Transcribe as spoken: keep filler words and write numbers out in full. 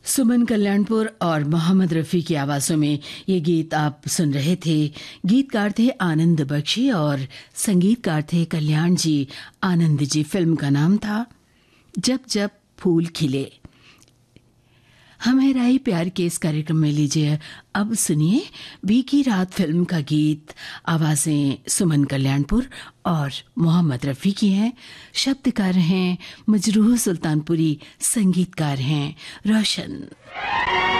सुमन कल्याणपुर और मोहम्मद रफ़ी की आवाज़ों में ये गीत आप सुन रहे थे। गीतकार थे आनंद बख्शी और संगीतकार थे कल्याण जी आनंद जी। फिल्म का नाम था जब जब फूल खिले। हमें राही प्यार के इस कार्यक्रम में लीजिए अब सुनिए भीगी रात फिल्म का गीत। आवाज़ें सुमन कल्याणपुर और मोहम्मद रफ़ी की हैं। शब्दकार हैं मजरूह सुल्तानपुरी, संगीतकार हैं रोशन।